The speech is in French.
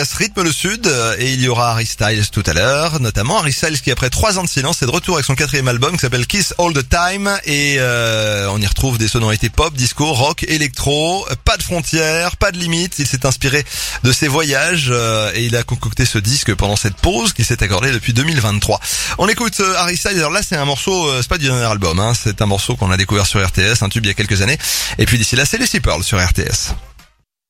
Rythme le Sud et il y aura Harry Styles tout à l'heure, notamment Harry Styles qui après 3 ans de silence est de retour avec son 4e album qui s'appelle Kiss All the Time et on y retrouve des sonorités pop, disco, rock, électro, pas de frontières, pas de limites. Il s'est inspiré de ses voyages et il a concocté ce disque pendant cette pause qui s'est accordée depuis 2023. On écoute Harry Styles. Alors là c'est un morceau, c'est pas du dernier album, c'est un morceau qu'on a découvert sur RTS, un tube il y a quelques années. Et puis d'ici là c'est les Pearl sur RTS.